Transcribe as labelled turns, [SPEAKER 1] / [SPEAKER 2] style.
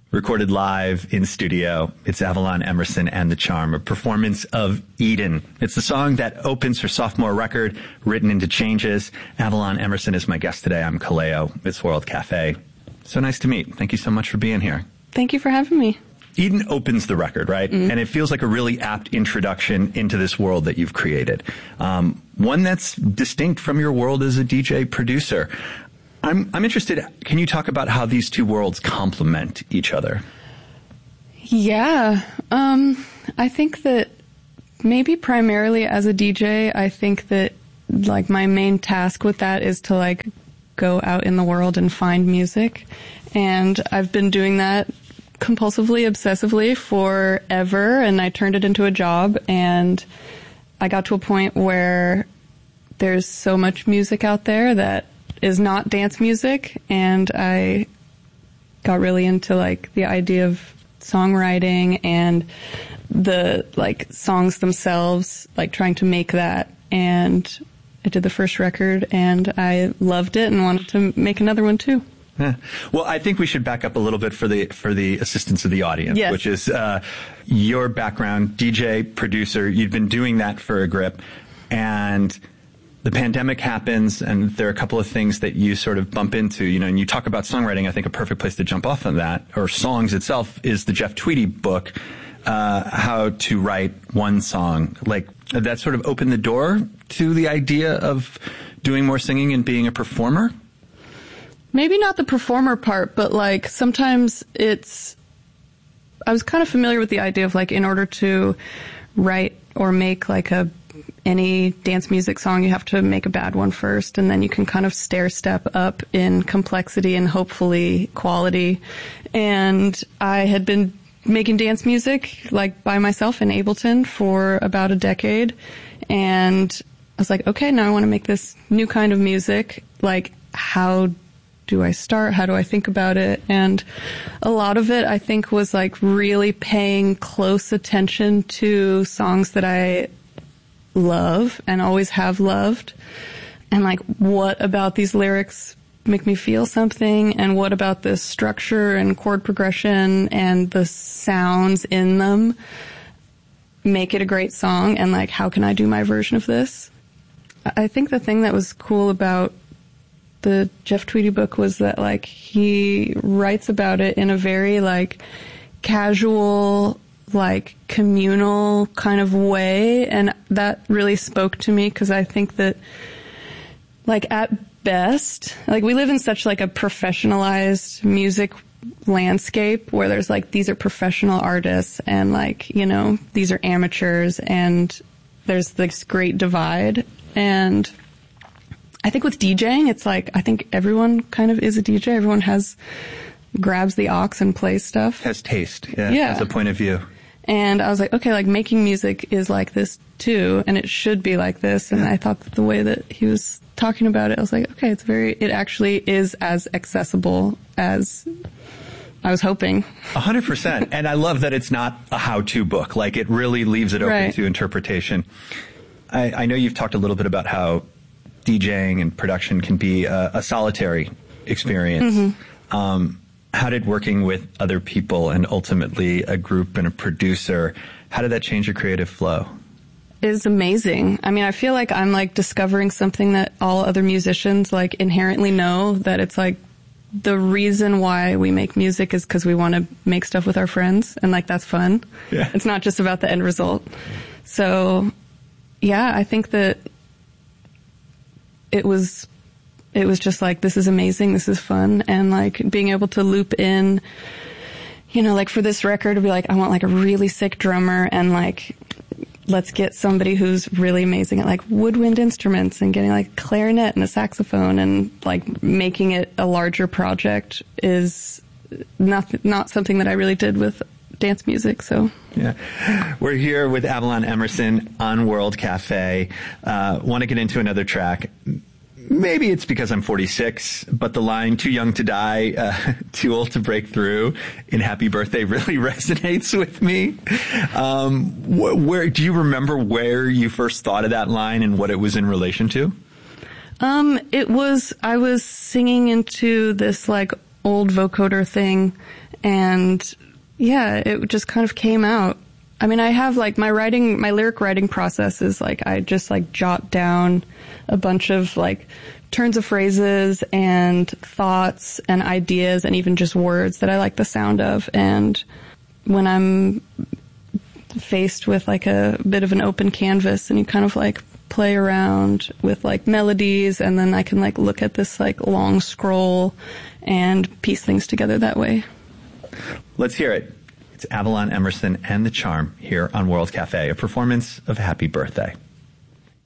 [SPEAKER 1] recorded live in studio. It's Avalon Emerson and the Charm, a performance of Eden. It's the song that opens her sophomore record, Written into Changes. Avalon Emerson is my guest today. I'm Kaleo. It's World Cafe. So nice to meet. Thank you so much for being here.
[SPEAKER 2] Thank you for having me.
[SPEAKER 1] Eden opens the record, right?
[SPEAKER 2] Mm-hmm.
[SPEAKER 1] And it feels like a really apt introduction into this world that you've created. One that's distinct from your world as a DJ producer. I'm interested, can you talk about how these two worlds complement each other?
[SPEAKER 2] Yeah. I think that maybe primarily as a DJ, I think that like my main task with that is to like go out in the world and find music. And I've been doing that compulsively, obsessively forever, and I turned it into a job, and I got to a point where there's so much music out there that is not dance music, and I got really into like the idea of songwriting and the like songs themselves, like trying to make that. And I did the first record and I loved it and wanted to make another one too.
[SPEAKER 1] Yeah. Well, I think we should back up a little bit for the assistance of the audience,
[SPEAKER 2] yes.
[SPEAKER 1] Which is your background, DJ, producer. You've been doing that for a grip, and the pandemic happens, and there are a couple of things that you sort of bump into, you know, and you talk about songwriting. I think a perfect place to jump off on that, or songs itself, is the Jeff Tweedy book, How to Write One Song. Like, that sort of opened the door to the idea of doing more singing and being a performer?
[SPEAKER 2] Maybe not the performer part, but like sometimes I was kind of familiar with the idea of like in order to write or make like any dance music song, you have to make a bad one first, and then you can kind of stair step up in complexity and hopefully quality. And I had been making dance music like by myself in Ableton for about a decade, and I was like, okay, now I want to make this new kind of music. Like, how do I start? How do I think about it? And a lot of it, I think, was like really paying close attention to songs that I love and always have loved. And like, what about these lyrics make me feel something? And what about this structure and chord progression and the sounds in them make it a great song? And like, how can I do my version of this? I think the thing that was cool about the Jeff Tweedy book was that like he writes about it in a very like casual, like communal kind of way, and that really spoke to me because I think that like at best, like we live in such like a professionalized music landscape where there's like these are professional artists and like, you know, these are amateurs, and there's this great divide. And I think with DJing, it's like, I think everyone kind of is a DJ. Everyone grabs the aux and plays stuff.
[SPEAKER 1] Has taste. Yeah. Has a point of view.
[SPEAKER 2] And I was like, okay, like making music is like this too, and it should be like this. And I thought that the way that he was talking about it, I was like, okay, it actually is as accessible as I was hoping.
[SPEAKER 1] 100%. And I love that it's not a how-to book. Like, it really leaves it open to interpretation. I know you've talked a little bit about how DJing and production can be a solitary experience. Mm-hmm. How did working with other people and ultimately a group and a producer, how did that change your creative flow?
[SPEAKER 2] It's amazing. I mean, I feel like I'm like discovering something that all other musicians like inherently know, that it's like the reason why we make music is because we want to make stuff with our friends, and like that's fun. Yeah. It's not just about the end result. So yeah, I think that it was just like, this is amazing, this is fun, and like being able to loop in, you know, like for this record to be like, I want like a really sick drummer, and like let's get somebody who's really amazing at like woodwind instruments, and getting like clarinet and a saxophone, and like making it a larger project is not something that I really did with dance music. So
[SPEAKER 1] yeah, we're here with Avalon Emerson on World Cafe. Want to get into another track. Maybe it's because I'm 46, but the line "too young to die, too old to break through" in "Happy Birthday" really resonates with me. Where do you remember where you first thought of that line and what it was in relation to?
[SPEAKER 2] I was singing into this like old vocoder thing. And yeah, it just kind of came out. I mean, I have like my lyric writing process is like, I just like jot down a bunch of like turns of phrases and thoughts and ideas and even just words that I like the sound of. And when I'm faced with like a bit of an open canvas and you kind of like play around with like melodies, and then I can like look at this like long scroll and piece things together that way.
[SPEAKER 1] Let's hear it. It's Avalon Emerson and the Charm here on World Cafe, a performance of Happy Birthday.